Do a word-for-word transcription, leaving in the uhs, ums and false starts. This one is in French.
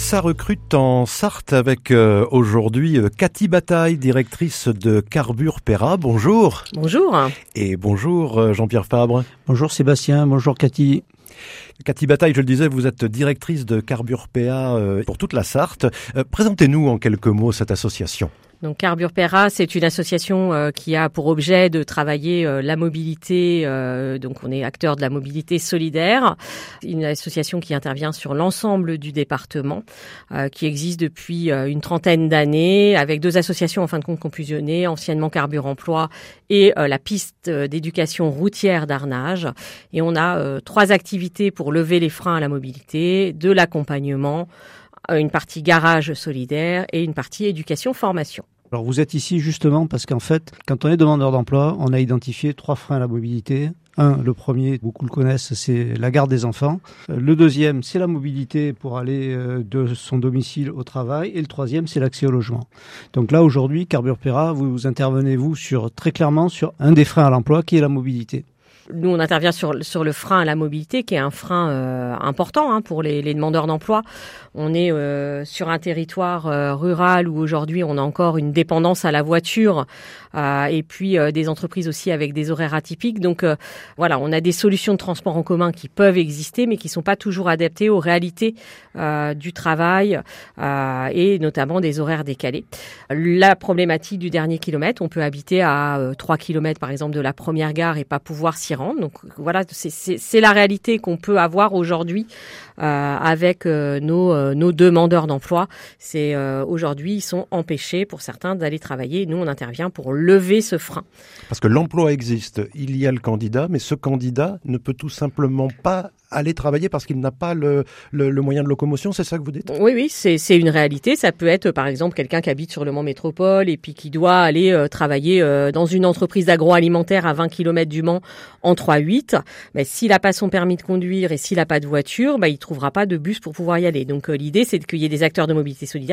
Ça recrute en Sarthe avec euh, aujourd'hui euh, Cathy Bataille, directrice de Carbure Péra. Bonjour. Bonjour. Et bonjour euh, Jean-Pierre Fabre. Bonjour Sébastien, bonjour Cathy. Cathy Bataille, je le disais, vous êtes directrice de Carbure Péra euh, pour toute la Sarthe. Euh, présentez-nous en quelques mots cette association. Donc Carbure Péra, c'est une association euh, qui a pour objet de travailler euh, la mobilité. Euh, donc on est acteur de la mobilité solidaire, une association qui intervient sur l'ensemble du département, euh, qui existe depuis euh, une trentaine d'années, avec deux associations en fin de compte qui ont fusionné, anciennement Carbure Emploi et euh, la piste d'éducation routière d'Arnage. Et on a euh, trois activités pour lever les freins à la mobilité, de l'accompagnement, une partie garage solidaire et une partie éducation-formation. Alors vous êtes ici justement parce qu'en fait, quand on est demandeur d'emploi, on a identifié trois freins à la mobilité. Un, le premier, beaucoup le connaissent, c'est la garde des enfants. Le deuxième, c'est la mobilité pour aller de son domicile au travail. Et le troisième, c'est l'accès au logement. Donc là, aujourd'hui, Carbure Péra, vous intervenez, vous, sur, très clairement sur un des freins à l'emploi qui est la mobilité. Nous, on intervient sur sur le frein à la mobilité, qui est un frein euh, important hein, pour les, les demandeurs d'emploi. On est euh, sur un territoire euh, rural où aujourd'hui on a encore une dépendance à la voiture euh, et puis euh, des entreprises aussi avec des horaires atypiques. Donc euh, voilà, on a des solutions de transport en commun qui peuvent exister, mais qui sont pas toujours adaptées aux réalités euh, du travail euh, et notamment des horaires décalés. La problématique du dernier kilomètre, on peut habiter à euh, trois kilomètres par exemple de la première gare et pas pouvoir s'y rendre. Donc voilà, c'est, c'est, c'est la réalité qu'on peut avoir aujourd'hui euh, avec euh, nos, euh, nos demandeurs d'emploi. C'est euh, aujourd'hui, ils sont empêchés pour certains d'aller travailler. Nous, on intervient pour lever ce frein. Parce que l'emploi existe, il y a le candidat, mais ce candidat ne peut tout simplement pas aller travailler parce qu'il n'a pas le, le, le moyen de locomotion, c'est ça que vous dites? Oui, oui, c'est, c'est une réalité. Ça peut être, par exemple, quelqu'un qui habite sur le Mans Métropole et puis qui doit aller euh, travailler euh, dans une entreprise d'agroalimentaire à vingt kilomètres du Mans en trois huit. Mais s'il n'a pas son permis de conduire et s'il n'a pas de voiture, bah, il ne trouvera pas de bus pour pouvoir y aller. Donc euh, l'idée, c'est qu'il y ait des acteurs de mobilité solidaire